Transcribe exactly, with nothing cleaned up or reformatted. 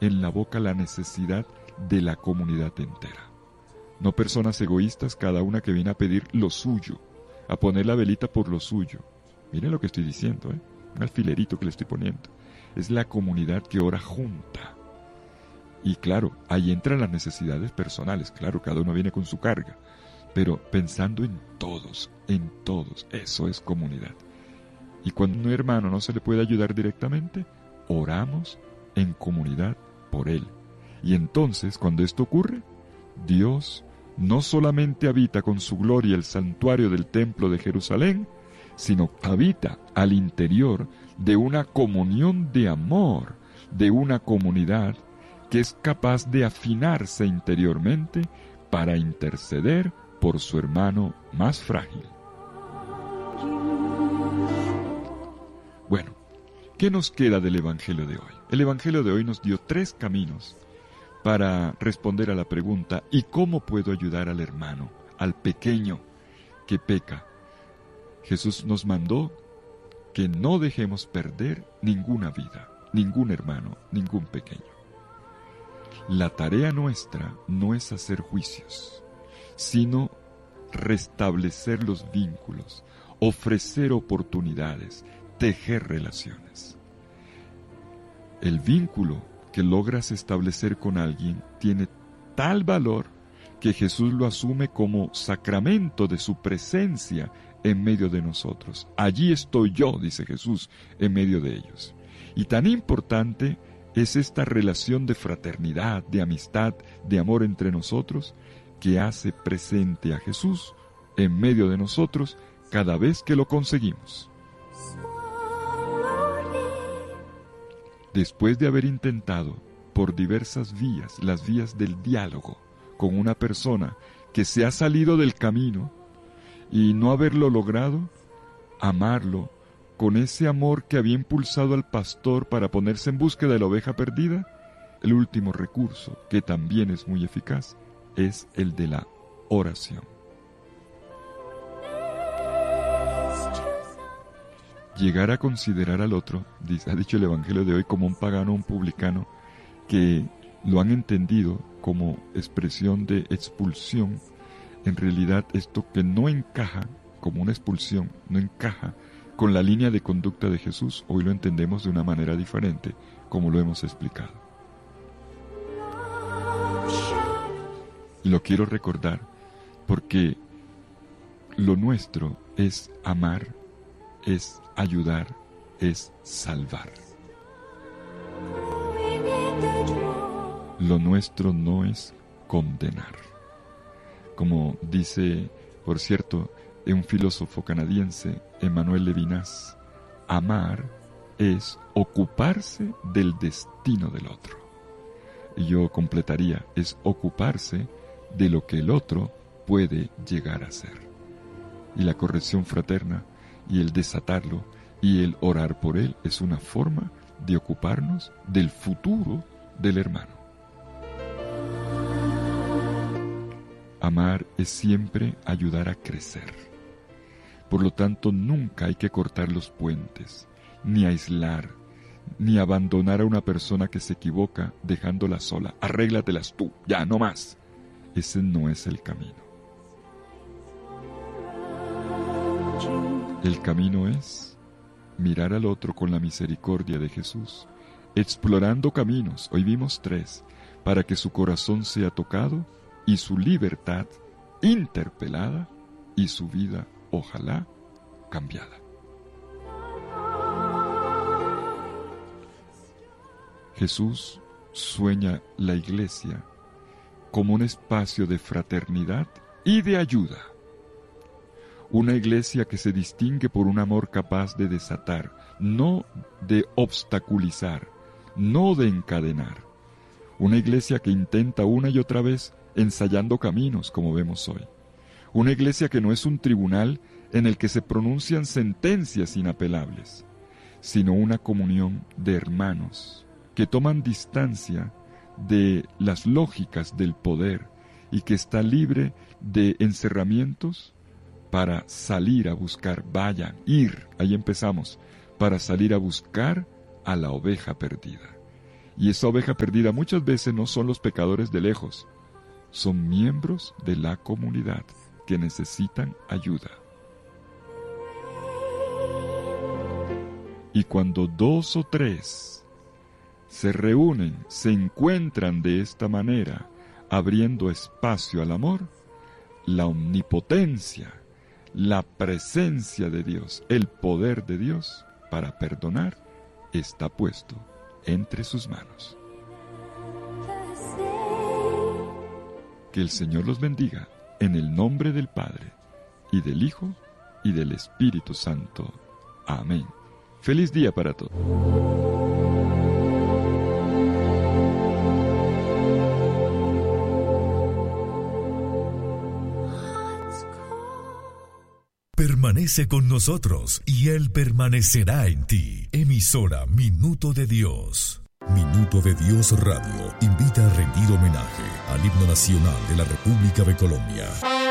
en la boca la necesidad de la comunidad entera. No personas egoístas, cada una que viene a pedir lo suyo, a poner la velita por lo suyo. Miren lo que estoy diciendo, ¿eh? Un alfilerito que le estoy poniendo. Es la comunidad que ora junta. Y claro, ahí entran las necesidades personales. Claro, cada uno viene con su carga. Pero pensando en todos, en todos, eso es comunidad. Y cuando a un hermano no se le puede ayudar directamente, oramos en comunidad por él. Y entonces, cuando esto ocurre, Dios no solamente habita con su gloria el santuario del templo de Jerusalén, sino habita al interior de una comunión de amor, de una comunidad que es capaz de afinarse interiormente para interceder por su hermano más frágil. Bueno, ¿qué nos queda del Evangelio de hoy? El Evangelio de hoy nos dio tres caminos para responder a la pregunta: ¿y cómo puedo ayudar al hermano, al pequeño que peca? Jesús nos mandó que no dejemos perder ninguna vida, ningún hermano, ningún pequeño. La tarea nuestra no es hacer juicios, sino restablecer los vínculos, ofrecer oportunidades, tejer relaciones. El vínculo que logras establecer con alguien tiene tal valor que Jesús lo asume como sacramento de su presencia en medio de nosotros. Allí estoy yo, dice Jesús, en medio de ellos. Y tan importante es esta relación de fraternidad, de amistad, de amor entre nosotros, que hace presente a Jesús en medio de nosotros cada vez que lo conseguimos. Después de haber intentado por diversas vías, las vías del diálogo, con una persona que se ha salido del camino y no haberlo logrado, amarlo con ese amor que había impulsado al pastor para ponerse en búsqueda de la oveja perdida, el último recurso, que también es muy eficaz, es el de la oración. Llegar a considerar al otro, ha dicho el Evangelio de hoy, como un pagano o un publicano, que lo han entendido como expresión de expulsión. En realidad, esto que no encaja como una expulsión, no encaja con la línea de conducta de Jesús, hoy lo entendemos de una manera diferente, como lo hemos explicado. Y lo quiero recordar porque lo nuestro es amar, es ayudar, es salvar. Lo nuestro no es condenar. Como dice, por cierto, un filósofo canadiense, Emmanuel Levinas, amar es ocuparse del destino del otro. Y yo completaría, es ocuparse de lo que el otro puede llegar a ser. Y la corrección fraterna y el desatarlo y el orar por él es una forma de ocuparnos del futuro del hermano. Amar es siempre ayudar a crecer. Por lo tanto, nunca hay que cortar los puentes, ni aislar, ni abandonar a una persona que se equivoca dejándola sola. Arréglatelas tú, ya, no más. Ese no es el camino. El camino es mirar al otro con la misericordia de Jesús, explorando caminos, hoy vimos tres, para que su corazón sea tocado y su libertad interpelada y su vida, ojalá, cambiada. Jesús sueña la iglesia como un espacio de fraternidad y de ayuda. Una iglesia que se distingue por un amor capaz de desatar, no de obstaculizar, no de encadenar. Una iglesia que intenta una y otra vez ensayando caminos, como vemos hoy. Una iglesia que no es un tribunal en el que se pronuncian sentencias inapelables, sino una comunión de hermanos que toman distancia de las lógicas del poder y que está libre de encerramientos para salir a buscar, vayan, ir, ahí empezamos, para salir a buscar a la oveja perdida. Y esa oveja perdida muchas veces no son los pecadores de lejos, son miembros de la comunidad que necesitan ayuda. Y cuando dos o tres se reúnen, se encuentran de esta manera, abriendo espacio al amor, la omnipotencia, la presencia de Dios, el poder de Dios para perdonar está puesto entre sus manos. Que el Señor los bendiga en el nombre del Padre, y del Hijo, y del Espíritu Santo. Amén. Feliz día para todos. Permanece con nosotros y Él permanecerá en ti. Emisora Minuto de Dios. Minuto de Dios Radio invita a rendir homenaje al himno nacional de la República de Colombia.